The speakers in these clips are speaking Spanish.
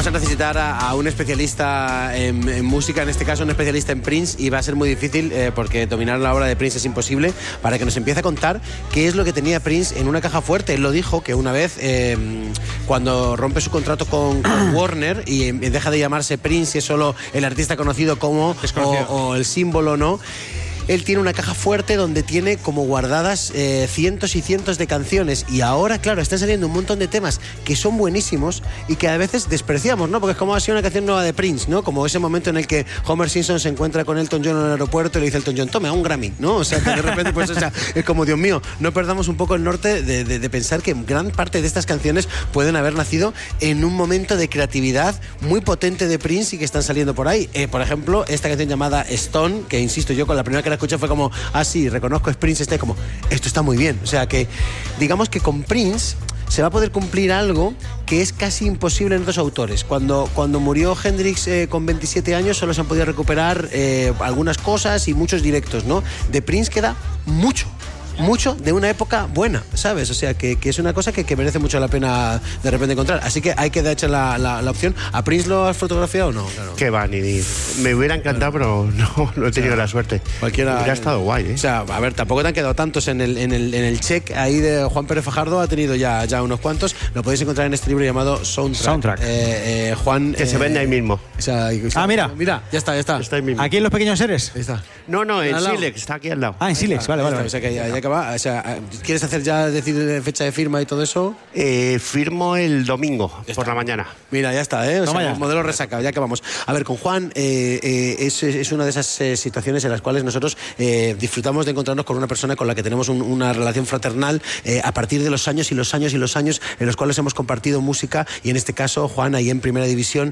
Vamos a necesitar a un especialista en música, en este caso un especialista en Prince, y va a ser muy difícil porque dominar la obra de Prince es imposible, para que nos empiece a contar qué es lo que tenía Prince en una caja fuerte. Él lo dijo que una vez, cuando rompe su contrato con Warner y deja de llamarse Prince y es solo el artista conocido como o el símbolo, ¿no? Él tiene una caja fuerte donde tiene como guardadas cientos y cientos de canciones, y ahora, claro, están saliendo un montón de temas que son buenísimos y que a veces despreciamos, ¿no? Porque es como ha sido una canción nueva de Prince, ¿no? Como ese momento en el que Homer Simpson se encuentra con Elton John en el aeropuerto y le dice a Elton John, tome, a un Grammy, ¿no? O sea, que de repente, pues, o sea, es como, Dios mío, no perdamos un poco el norte de pensar que gran parte de estas canciones pueden haber nacido en un momento de creatividad muy potente de Prince y que están saliendo por ahí. Por ejemplo, esta canción llamada Stone, que insisto yo, con la primera que la escuché fue como, sí, reconozco, es Prince, como, esto está muy bien. O sea que, digamos que con Prince se va a poder cumplir algo que es casi imposible en otros autores. Cuando murió Hendrix con 27 años, solo se han podido recuperar algunas cosas y muchos directos, ¿no? De Prince queda mucho de una época buena, ¿sabes? O sea, que es una cosa que merece mucho la pena de repente encontrar. Así que hay que dar hecha la opción. ¿A Prince lo has fotografiado o no? Claro. Que va, ni me hubiera encantado, pero no he tenido la suerte. Cualquiera hubiera estado guay, ¿eh? O sea, a ver, tampoco te han quedado tantos en el check ahí de Juan Pérez Fajardo, ha tenido ya unos cuantos. Lo podéis encontrar en este libro llamado Soundtrack. Juan... Que se vende ahí mismo. O sea, mira. Mira, ya está. Está ahí mismo. ¿Aquí en Los Pequeños Seres? Ahí está. No, en Silex, está aquí al lado. En Silex, vale. O sea, que ya que va. O sea, ¿quieres hacer ya, decir fecha de firma y todo eso? Firmo el domingo por la mañana. Mira, ya está, ¿eh? O sea, modelo resaca, ya que vamos. A ver, con Juan es una de esas situaciones en las cuales nosotros disfrutamos de encontrarnos con una persona con la que tenemos una relación fraternal a partir de los años y los años y los años en los cuales hemos compartido música, y en este caso, Juan, ahí en Primera División,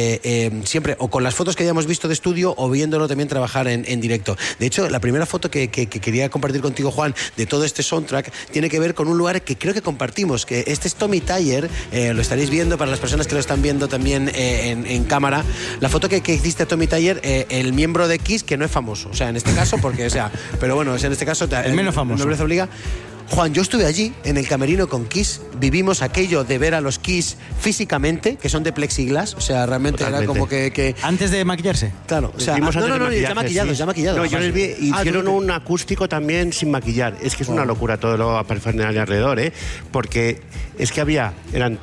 siempre o con las fotos que hayamos visto de estudio o viéndolo también trabajar en directo. De hecho, la primera foto que quería compartir contigo, Juan, de todo este soundtrack, tiene que ver con un lugar que creo que compartimos, que este es Tommy Thayer, lo estaréis viendo para las personas que lo están viendo también en cámara, la foto que hiciste a Tommy Thayer, el miembro de Kiss, que no es famoso, o sea, en este caso, porque, o sea, pero bueno, en este caso el menos famoso. Nobleza obliga. Juan, yo estuve allí en el camerino con Kiss, vivimos aquello de ver a los Kiss físicamente, que son de plexiglas, o sea, realmente totalmente. era como que... ¿Antes de maquillarse? Claro, o sea, no, ya maquillados. No, yo les vi, hicieron un acústico también sin maquillar. Es que es una locura todo lo parafernalia alrededor, ¿eh? Porque es que eran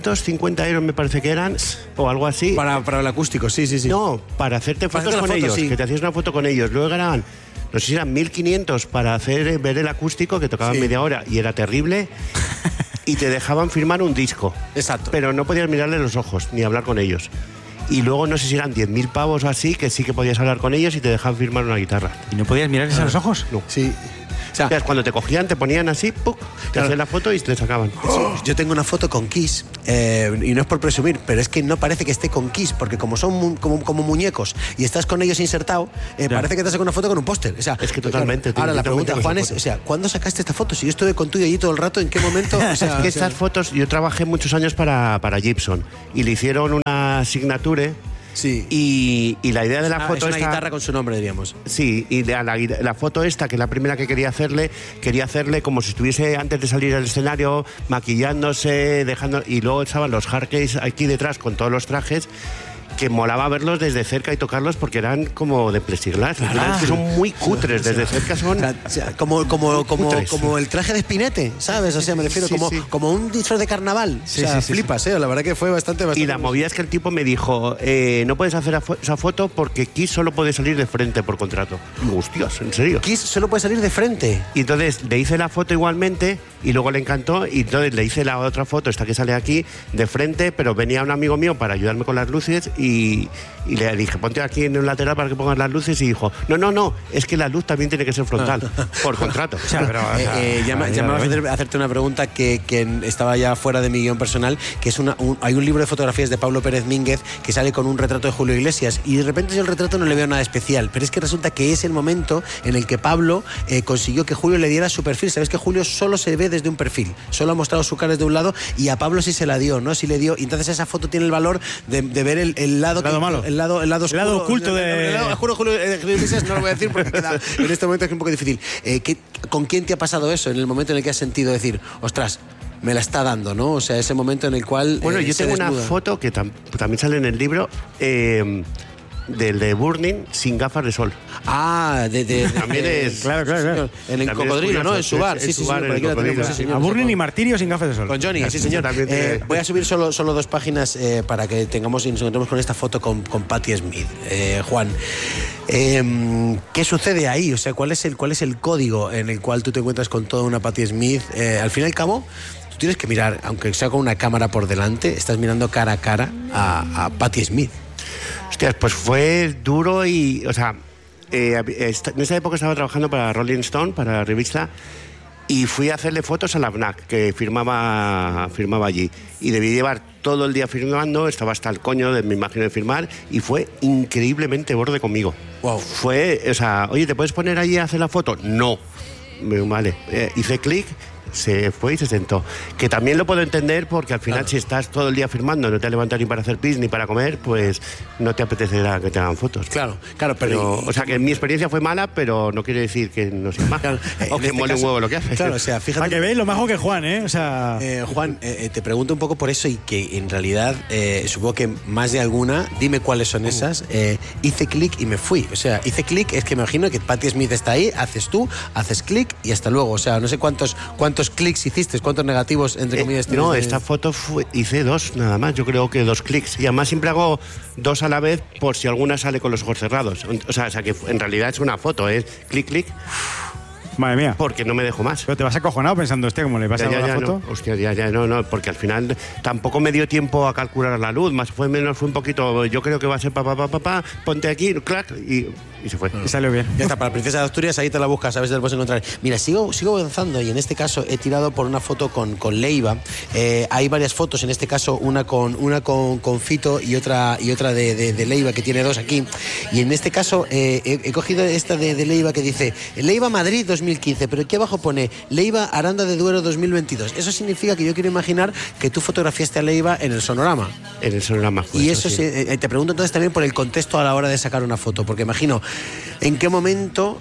350 euros, me parece que eran, o algo así. Para el acústico, sí. No, para hacerte fotos con ellos, sí. Que te hacías una foto con ellos. Luego eran... No sé si eran 1.500 para ver el acústico, que tocaban media hora y era terrible, y te dejaban firmar un disco. Exacto. Pero no podías mirarle los ojos ni hablar con ellos. Y luego no sé si eran 10.000 pavos o así, que sí que podías hablar con ellos y te dejaban firmar una guitarra. ¿Y no podías mirarles a los ojos? No. Sí. O sea, cuando te cogían, te ponían así, ¡puc! Te hacían la foto y te sacaban. Sí, yo tengo una foto con Kiss, y no es por presumir, pero es que no parece que esté con Kiss, porque como son como muñecos y estás con ellos insertado, parece que te has sacado una foto con un póster. O sea, es que totalmente. Claro, ahora la pregunta, Juan, es, o sea, ¿cuándo sacaste esta foto? Si yo estuve con tú allí todo el rato, ¿en qué momento? O sea, es que estas fotos, yo trabajé muchos años para Gibson y le hicieron una signature. Sí. Y la idea de la foto es una guitarra con su nombre, diríamos. Sí, y la foto esta, que es la primera que quería hacerle como si estuviese antes de salir al escenario, maquillándose, dejando... Y luego estaban los hardcase aquí detrás con todos los trajes, que molaba verlos desde cerca y tocarlos porque eran como de plexiglas. Claro. Es que son muy cutres, desde cerca son... O sea, como el traje de Spinette, ¿sabes? O sea, me refiero como un disfraz de carnaval. Flipas, la verdad que fue bastante... Y la movida es que el tipo me dijo, no puedes hacer esa foto porque Kiss solo puede salir de frente por contrato. Hostias, ¿en serio? Kiss solo puede salir de frente. Y entonces le hice la foto igualmente y luego le encantó y entonces le hice la otra foto, esta que sale aquí, de frente, pero venía un amigo mío para ayudarme con las luces y le dije, ponte aquí en un lateral para que pongas las luces, y dijo, no, es que la luz también tiene que ser frontal, por contrato. O sea, pero, ya me vas a hacerte una pregunta que estaba ya fuera de mi guión personal, que es hay un libro de fotografías de Pablo Pérez Mínguez que sale con un retrato de Julio Iglesias, y de repente yo el retrato no le veo nada especial, pero es que resulta que es el momento en el que Pablo consiguió que Julio le diera su perfil. Sabes que Julio solo se ve desde un perfil, solo ha mostrado su cara desde un lado, y a Pablo sí se la dio, ¿no? Sí le dio, y entonces esa foto tiene el valor de ver el lado malo. El lado oscuro, el lado oculto de... El lado oscuro Julio Iglesias no lo voy a decir porque en este momento es un poco difícil. ¿Con quién te ha pasado eso en el momento en el que has sentido decir, ostras, me la está dando, ¿no? O sea, ese momento en el cual Bueno, yo se tengo una desnuda. foto que también sale en el libro del de Burning sin gafas de sol. Ah, También es... Claro. En el También es cocodrilo, ¿no? curioso, En su bar. en Sí, su sí, bar, por en el aquí la tenemos, cocodrilo. sí, señor. A Burning y Martirio sin gafas de sol. Con Johnny, sí señor. También tiene- Voy a subir solo 2 páginas para que tengamos y nos encontremos con esta foto con Patti Smith. Juan, ¿qué sucede ahí? O sea, ¿cuál es el código en el cual tú te encuentras con toda una Patti Smith? Al fin y al cabo, tú tienes que mirar, aunque sea con una cámara por delante, estás mirando cara a cara a Patti Smith. Hostias, pues fue duro y, o sea, en esa época estaba trabajando para Rolling Stone, para la revista, y fui a hacerle fotos a la FNAC, que firmaba allí. Y debí llevar todo el día firmando, estaba hasta el coño de mi imagen de firmar, y fue increíblemente borde conmigo. Wow. Fue, o sea, oye, ¿te puedes poner allí a hacer la foto? No. Vale, hice clic, se fue y se sentó. Que también lo puedo entender porque al final, Claro. si estás todo el día firmando, no te levantas ni para hacer pis ni para comer, pues no te apetecerá que te hagan fotos. Claro, Pero, pero... o sea, que mi experiencia fue mala, pero no quiere decir que no sea mala. Claro, O en que este mole un caso- huevo lo que hace. Claro, o sea, fíjate... Para que veáis lo majo que es Juan, ¿eh? O sea... Juan, te pregunto un poco por eso y que en realidad supongo que más de alguna, dime cuáles son esas, hice clic y me fui. O sea, hice clic, es que me imagino que Patti Smith está ahí, haces tú, haces clic y hasta luego. O sea, no sé cuántos clics hiciste, cuántos negativos, entre comillas, tienes. No, esta foto hice 2 nada más, yo creo que 2 clics. Y además siempre hago 2 a la vez por si alguna sale con los ojos cerrados. O sea que en realidad es una foto, es clic, clic, Madre mía. porque no me dejo más. Pero te vas acojonado pensando, hostia, ¿cómo le vas a dar la foto? No. Hostia, no, porque al final tampoco me dio tiempo a calcular la luz, más fue menos, fue un poquito, yo creo que va a ser ponte aquí, clac, y se fue. Y salió bien. Ya está, para Princesa de Asturias, ahí te la buscas, a ver si te la puedes encontrar. Mira, sigo avanzando y en este caso he tirado por una foto con Leiva. Hay varias fotos, en este caso una con Fito y otra de Leiva, que tiene 2 aquí. Y en este caso he cogido esta de Leiva que dice Leiva Madrid 2015, pero aquí abajo pone Leiva Aranda de Duero 2022. Eso significa que yo quiero imaginar que tú fotografiaste a Leiva en el Sonorama. En el Sonorama. Y eso te pregunto entonces también por el contexto a la hora de sacar una foto, porque imagino en qué momento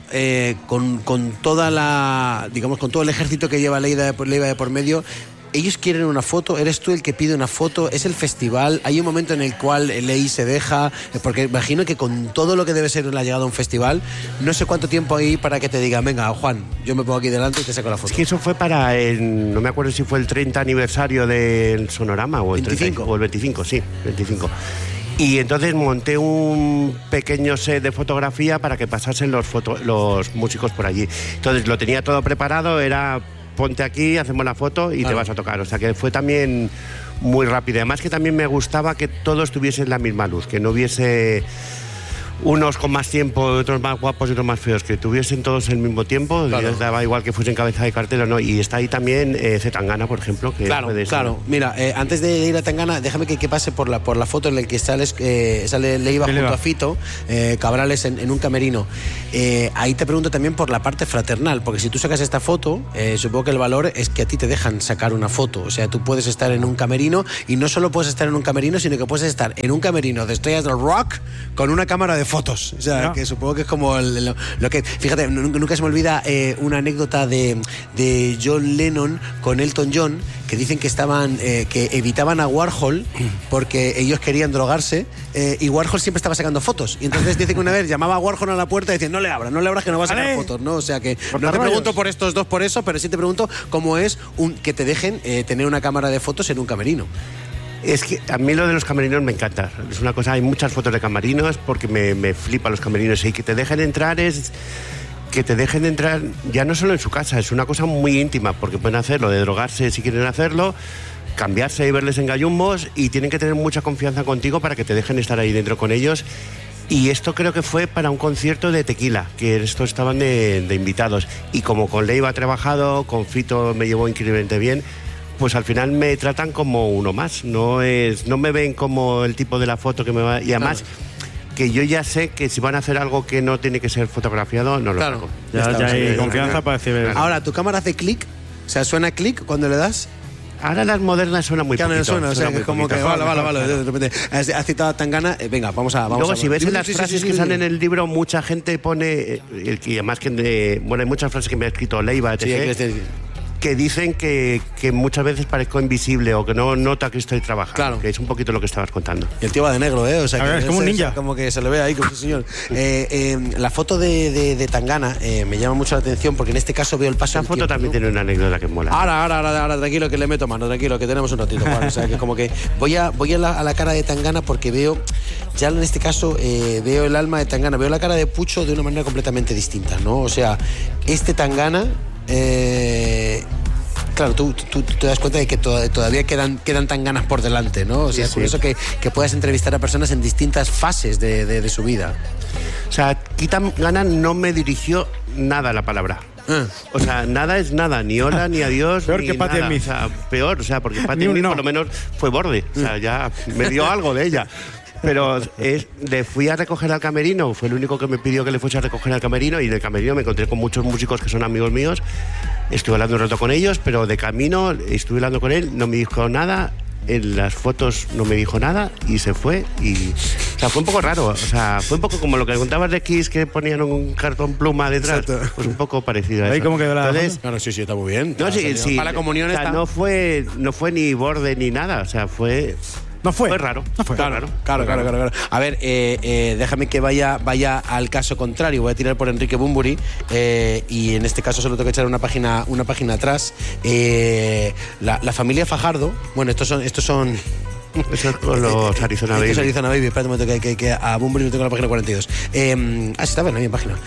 con toda la, digamos, con todo el ejército que lleva Leiva de por medio, ellos quieren una foto, eres tú el que pide una foto, es el festival, hay un momento en el cual Lei se deja, porque imagino que con todo lo que debe ser la llegada a un festival, no sé cuánto tiempo hay para que te digan, venga, Juan, yo me pongo aquí delante y te saco la foto. Es que eso fue para no me acuerdo si fue el 30 aniversario del Sonorama o el 25. 30, o el 25, sí, 25. Y entonces monté un pequeño set de fotografía para que pasasen los músicos por allí. Entonces lo tenía todo preparado, era ponte aquí, hacemos la foto y te vas a tocar. O sea que fue también muy rápido. Además que también me gustaba que todos tuviesen la misma luz, que no hubiese unos con más tiempo, otros más guapos y otros más feos, que tuviesen todos el mismo tiempo. Claro. Daba igual que fuesen cabeza de cartel o no. Y está ahí también Zetangana, por ejemplo. Que Claro, puede ser- claro. Mira, antes de ir a Tangana, déjame que pase por la foto en la que sale Leiva junto a Fito, Cabrales en un camerino. Ahí te pregunto también por la parte fraternal, porque si tú sacas esta foto, supongo que el valor es que a ti te dejan sacar una foto. O sea, tú puedes estar en un camerino y no solo puedes estar en un camerino, sino que puedes estar en un camerino de estrellas del rock con una cámara de fotos. O sea, No. que supongo que es como lo que... Fíjate, nunca se me olvida una anécdota de John Lennon con Elton John, que dicen que que evitaban a Warhol porque ellos querían drogarse, y Warhol siempre estaba sacando fotos. Y entonces dicen que una vez llamaba a Warhol a la puerta y decían, no le abras que no vas a sacar ¡Ale! fotos, ¿no? O sea que no te rollos. pregunto por estos dos por eso, pero sí te pregunto cómo es que te dejen tener una cámara de fotos en un camerino. Es que a mí lo de los camerinos me encanta. Es una cosa, hay muchas fotos de camerinos porque me flipa los camerinos. Y que te dejen entrar ya no solo en su casa, es una cosa muy íntima, porque pueden hacerlo de drogarse si quieren hacerlo, cambiarse y verles en gallumbos, y tienen que tener mucha confianza contigo para que te dejen estar ahí dentro con ellos. Y esto creo que fue para un concierto de Tequila, que estos estaban de invitados. Y como con Leiva he trabajado, con Fito me llevó increíblemente bien, pues al final me tratan como uno más. No me ven como el tipo de la foto que me va... Y además, que yo ya sé que si van a hacer algo que no tiene que ser fotografiado, no lo Claro. saco. Ya hay confianza para decir... Ahora, ¿tu cámara hace clic? O sea, ¿suena clic cuando le das? Ahora las modernas suenan muy Ya no poquito. suena, o sea, suenan que muy es como que poquito. vale, de repente has citado a Tangana, venga, vamos a Luego, si ves en las Sí, sí, frases sí, que sí. salen en el libro, mucha gente pone, y además que, bueno, hay muchas frases que me ha escrito Leiva, etc., Sí, hay que decir- que dicen que muchas veces parezco invisible o que no nota que estoy trabajando. Claro. Que es un poquito lo que estabas contando. Y el tío va de negro, ¿eh? O sea, es como un ninja. Como que se le ve ahí, como ese señor. La foto de Tangana me llama mucho la atención porque en este caso veo el paso. Esa foto también tiene una anécdota que mola. Ahora, tranquilo, que le meto mano, tranquilo, que tenemos un ratito. Juan. O sea, que como que voy a la cara de Tangana porque veo, ya en este caso, veo el alma de Tangana, veo la cara de Pucho de una manera completamente distinta, ¿no? O sea, este Tangana... Claro, tú te das cuenta de que todavía quedan Tanganas por delante, ¿no? O sea, sí, por eso que puedas entrevistar a personas en distintas fases de su vida. O sea, aquí Tangana no me dirigió nada la palabra. O sea, nada es nada, ni hola, ni adiós, peor ni que Patti nada. Smith. O sea, peor, o sea, porque Patti Smith por lo menos fue borde. O sea, ya me dio algo de ella. Pero le fui a recoger al camerino, fue el único que me pidió que le fuese a recoger al camerino, y en el camerino me encontré con muchos músicos que son amigos míos. Estuve hablando un rato con ellos, pero de camino estuve hablando con él, no me dijo nada, en las fotos no me dijo nada y se fue. O sea, fue un poco raro, o sea, fue un poco como lo que contabas de Kiss, que ponían un cartón pluma detrás. Exacto. Pues un poco parecido a eso. ¿Ahí cómo quedó la Entonces, claro, sí, está muy bien. No, sí, para la comunión, o sea, está... no fue ni borde ni nada, o sea, fue... No fue. Fue raro. No fue. Claro. A ver, déjame que vaya al caso contrario. Voy a tirar por Enrique Bunbury y en este caso solo tengo que echar una página atrás. La familia Fajardo, bueno, estos son Eso es con los Arizona Baby. Estos Arizona Baby, espérate un momento que a Bunbury no tengo la página 42. Sí, está bien, en página.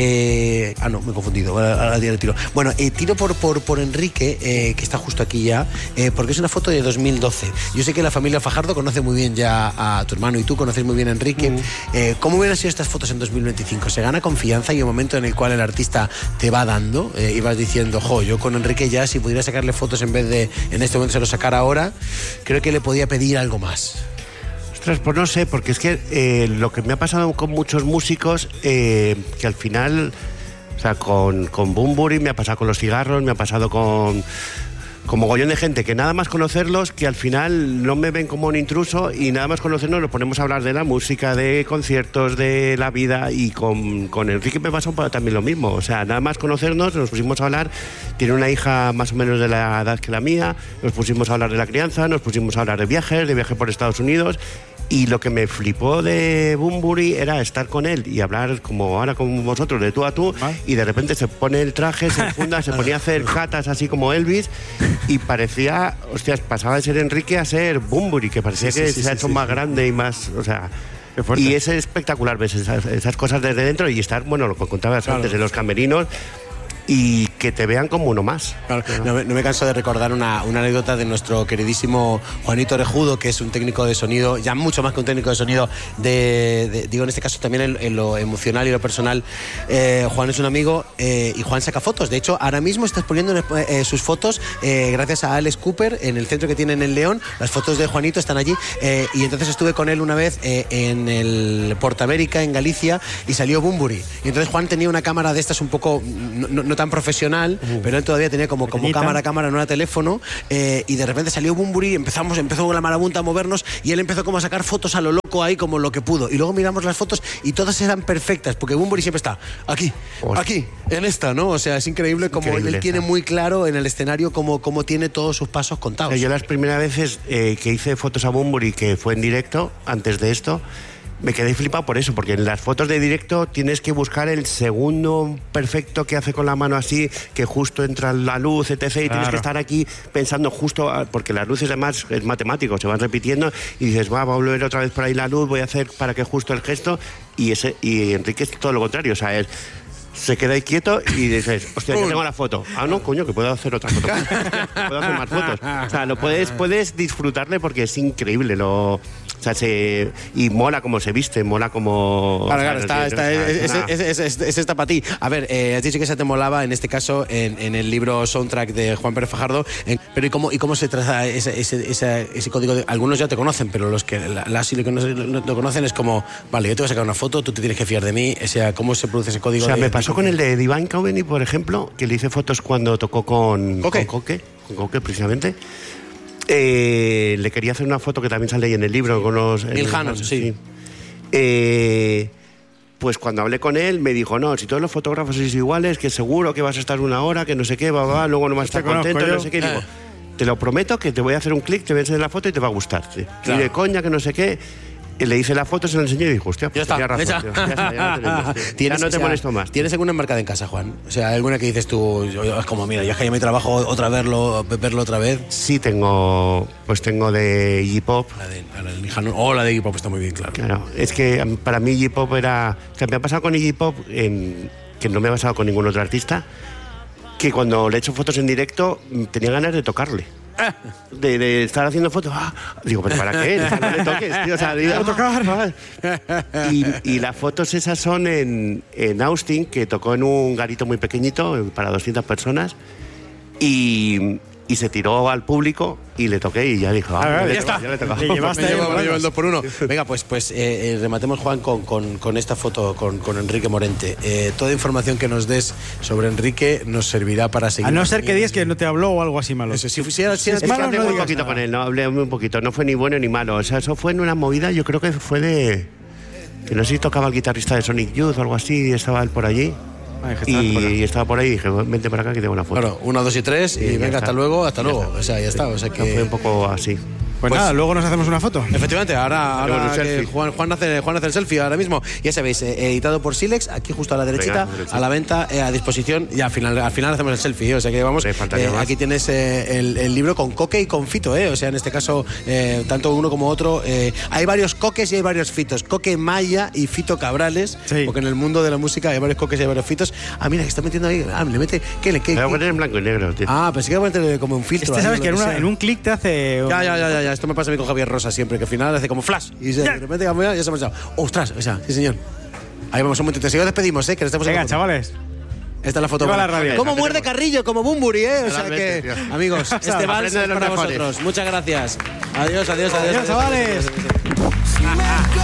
No, me he confundido. Ahora tiro. Bueno, tiro por Enrique, que está justo aquí ya, porque es una foto de 2012. Yo sé que la familia Fajardo conoce muy bien ya a tu hermano y tú conoces muy bien a Enrique. ¿Cómo hubieran sido estas fotos en 2025? ¿Se gana confianza y un momento en el cual el artista te va dando y vas diciendo, yo con Enrique ya, si pudiera sacarle fotos en vez de en este momento se lo sacara ahora, creo que le podía pedir algo más? Ostras, pues no sé, porque es que lo que me ha pasado con muchos músicos, que al final, o sea, con Bunbury me ha pasado con los cigarros, me ha pasado con mogollón de gente, que nada más conocerlos, que al final no me ven como un intruso, y nada más conocernos nos ponemos a hablar de la música, de conciertos, de la vida, y con Enrique me pasó también lo mismo. O sea, nada más conocernos nos pusimos a hablar, tiene una hija más o menos de la edad que la mía, nos pusimos a hablar de la crianza, nos pusimos a hablar de viaje por Estados Unidos. Y lo que me flipó de Bunbury era estar con él y hablar como ahora con vosotros, de tú a tú, y de repente se pone el traje, se enfunda, se ponía a hacer jatas así como Elvis, y parecía, hostias, pasaba de ser Enrique a ser Bunbury, que parecía que se ha hecho más grande y más, o sea... Y es espectacular, ves esas cosas desde dentro y estar, bueno, lo que contabas antes, en los camerinos, y que te vean como uno más. Claro. No me canso de recordar una anécdota de nuestro queridísimo Juanito Orejudo, que es un técnico de sonido, ya mucho más que un técnico de sonido, digo en este caso también en lo emocional y lo personal. Juan es un amigo y Juan saca fotos. De hecho, ahora mismo está exponiendo sus fotos gracias a Alex Cooper en el centro que tiene en León. Las fotos de Juanito están allí y entonces estuve con él una vez en el Portamérica en Galicia y salió Bunbury. Y entonces Juan tenía una cámara de estas un poco no tan profesional, pero él todavía tenía como cámara, no era teléfono, y de repente salió Bunbury, empezó con la marabunta a movernos y él empezó como a sacar fotos a lo loco ahí como lo que pudo, y luego miramos las fotos y todas eran perfectas, porque Bunbury siempre está aquí, en esta, ¿no? O sea, es increíble como él tiene muy claro en el escenario cómo tiene todos sus pasos contados. Yo las primeras veces que hice fotos a Bunbury, que fue en directo, antes de esto, me quedé flipado por eso, porque en las fotos de directo tienes que buscar el segundo perfecto que hace con la mano así, que justo entra la luz, etc. Y tienes que estar aquí pensando justo, porque las luces además es matemático, se van repitiendo, y dices, va a volver otra vez por ahí la luz, voy a hacer para que justo el gesto, y Enrique es todo lo contrario, o sea, se queda ahí quieto y dices, hostia, ya tengo la foto. No, coño, que puedo hacer otra foto. Puedo hacer más fotos. O sea, puedes disfrutarle porque es increíble. Y mola como se viste, mola como... Claro, es esta para ti. A ver, has dicho que esa te molaba, en este caso, en el libro Soundtrack de Juan Pérez Fajardo. Pero ¿y cómo se traza ese código? Algunos ya te conocen, pero los que no te conocen es como, vale, yo te voy a sacar una foto, tú te tienes que fiar de mí. O sea, ¿cómo se produce ese código? O sea, me pasó con el de Divine Comedy, por ejemplo, que le hice fotos cuando tocó con Coque precisamente. Le quería hacer una foto que también sale ahí en el libro con los... Miljanos, sí. Pues cuando hablé con él me dijo, no, si todos los fotógrafos sois iguales, que seguro que vas a estar una hora, que no sé qué, luego no vas a estar contento, no sé qué. Digo, te lo prometo que te voy a hacer un clic, te voy a enseñar la foto y te va a gustar. ¿Sí? Claro. Y de coña, que no sé qué. Le hice la foto, se la enseñé y dijo, hostia, pues tenía razón. Ya no te molesto más. ¿Tienes alguna enmarcada en casa, Juan? O sea, alguna que dices tú, es como, mira, ya es que ya me trabajo verlo otra vez. Sí, tengo de Iggy Pop. La de Iggy Pop está muy bien, claro. Claro, es que para mí Iggy Pop era... O sea, me ha pasado con Iggy Pop, que no me ha pasado con ningún otro artista, que cuando le he hecho fotos en directo tenía ganas de tocarle. De estar haciendo fotos. Digo, ¿pero para qué? O sea, no le toques, tío. O sea, digo, tocar. Y las fotos esas son en Austin, que tocó en un garito muy pequeñito para 200 personas. Y se tiró al público y le toqué y ya dijo, ya está. Ya le tocó. Me lleva el 2x1. Venga, pues rematemos, Juan, con esta foto con Enrique Morente. Toda información que nos des sobre Enrique nos servirá para seguir. A no ser que digas que no te habló o algo así malo. Eso, si es malo, no un poquito nada con él, no hablé un poquito. No fue ni bueno ni malo. O sea, eso fue en una movida, yo creo que fue de... Que no sé si tocaba el guitarrista de Sonic Youth o algo así, y estaba él por allí. Y estaba por ahí y dije, vente para acá que tengo una foto. Claro, 1, 2 y 3 y venga, hasta luego. O sea, ya está. O sea que fue un poco así. Pues nada, luego nos hacemos una foto. Efectivamente, ahora que Juan hace el selfie ahora mismo. Ya sabéis, editado por Silex, aquí justo a la derechita, a la venta, a disposición, y al final hacemos el selfie. O sea que vamos, aquí tienes el libro con Coque y con Fito, o sea, en este caso, tanto uno como otro. Hay varios Coques y hay varios Fitos. Coque Maya y Fito Cabrales, porque en el mundo de la música hay varios Coques y hay varios Fitos. Mira, que está metiendo ahí, le mete... Le voy a poner en blanco y negro, tío. Pensé que iba a meter como un filtro. Sabes que en un clic te hace... Ya. Esto me pasa a mí con Javier Rosa siempre, que al final hace como flash y de repente ya se me ha echado. ¡Ostras! O sea, sí, señor. Ahí vamos un momentito. Si despedimos, que estamos. Venga, chavales. Esta es la foto. Como muerde Carrillo, como Bumburi, O sea que, amigos, este vals es para vosotros. Muchas gracias. Adiós, chavales.